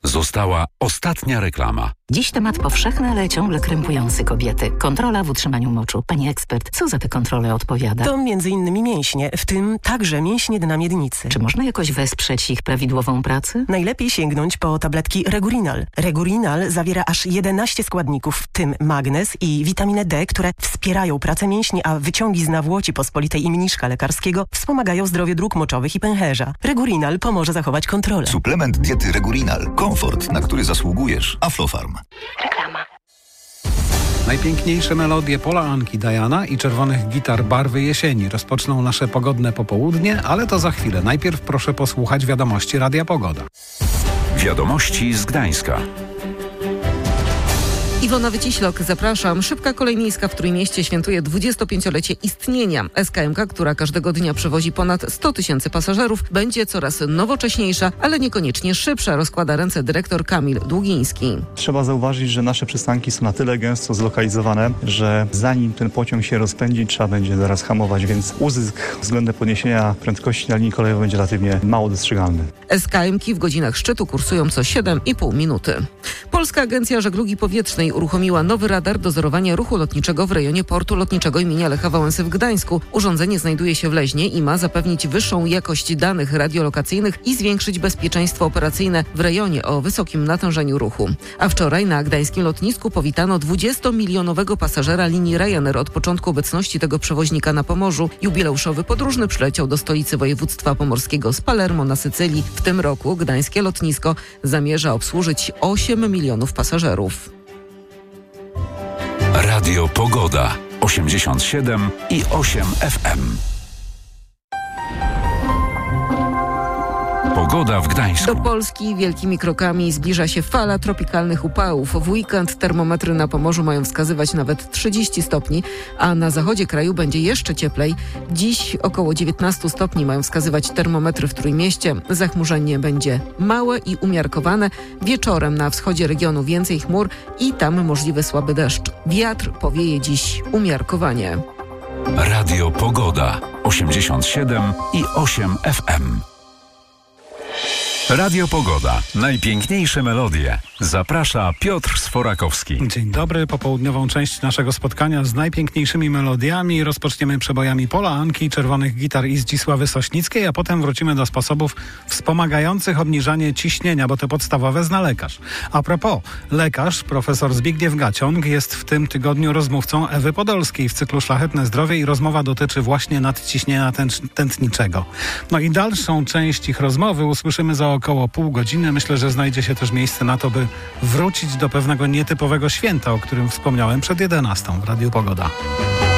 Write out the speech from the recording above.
Została ostatnia reklama. Dziś temat powszechny, ale ciągle krępujący kobiety. Kontrola w utrzymaniu moczu. Pani ekspert, co za te kontrole odpowiada? To m.in. mięśnie, w tym także mięśnie dna miednicy. Czy można jakoś wesprzeć ich prawidłową pracę? Najlepiej sięgnąć po tabletki Regurinal. Regurinal zawiera aż 11 składników, w tym magnez i witaminę D, które wspierają pracę mięśni, a wyciągi z nawłoci pospolitej i mniszka lekarskiego wspomagają zdrowie dróg moczowych i pęcherza. Regurinal pomoże zachować kontrolę. Suplement diety Regurinal. Komfort, na który zasługujesz. Aflofarm. Reklama. Najpiękniejsze melodie Pola Anki Diana i Czerwonych Gitar Barwy Jesieni rozpoczną nasze pogodne popołudnie, ale to za chwilę. Najpierw proszę posłuchać wiadomości Radia Pogoda. Wiadomości z Gdańska. Iwona Wyciślok, zapraszam. Szybka kolej miejska w Trójmieście świętuje 25-lecie istnienia. SKM-ka, która każdego dnia przewozi ponad 100 000 pasażerów, będzie coraz nowocześniejsza, ale niekoniecznie szybsza, rozkłada ręce dyrektor Kamil Długiński. Trzeba zauważyć, że nasze przystanki są na tyle gęsto zlokalizowane, że zanim ten pociąg się rozpędzi, trzeba będzie zaraz hamować, więc uzysk względem podniesienia prędkości na linii kolejowej będzie relatywnie mało dostrzegalny. SKM-ki w godzinach szczytu kursują co 7,5 minuty. Polska Agencja Żeglugi Powietrznej uruchomiła nowy radar dozorowania ruchu lotniczego w rejonie portu lotniczego im. Lecha Wałęsy w Gdańsku. Urządzenie znajduje się w Leźnie i ma zapewnić wyższą jakość danych radiolokacyjnych i zwiększyć bezpieczeństwo operacyjne w rejonie o wysokim natężeniu ruchu. A wczoraj na gdańskim lotnisku powitano 20-milionowego pasażera linii Ryanair od początku obecności tego przewoźnika na Pomorzu. Jubileuszowy podróżny przyleciał do stolicy województwa pomorskiego z Palermo na Sycylii. W tym roku gdańskie lotnisko zamierza obsłużyć 8 milionów pasażerów. Radio Pogoda 87,8 FM. Pogoda w Gdańsku. Do Polski wielkimi krokami zbliża się fala tropikalnych upałów. W weekend termometry na Pomorzu mają wskazywać nawet 30 stopni, a na zachodzie kraju będzie jeszcze cieplej. Dziś około 19 stopni mają wskazywać termometry w Trójmieście. Zachmurzenie będzie małe i umiarkowane. Wieczorem na wschodzie regionu więcej chmur i tam możliwy słaby deszcz. Wiatr powieje dziś umiarkowanie. Radio Pogoda 87,8 FM. Radio Pogoda. Najpiękniejsze melodie. Zaprasza Piotr Sforakowski. Dzień dobry. Popołudniową część naszego spotkania z najpiękniejszymi melodiami rozpoczniemy przebojami Pola Anki, Czerwonych Gitar i Zdzisławy Sośnickiej, a potem wrócimy do sposobów wspomagających obniżanie ciśnienia, bo te podstawowe zna lekarz. A propos, lekarz, profesor Zbigniew Gaciąg, jest w tym tygodniu rozmówcą Ewy Podolskiej w cyklu Szlachetne Zdrowie i rozmowa dotyczy właśnie nadciśnienia tętniczego. No i dalszą część ich rozmowy usłyszymy za około pół godziny. Myślę, że znajdzie się też miejsce na to, by wrócić do pewnego nietypowego święta, o którym wspomniałem przed 11 w Radiu Pogoda.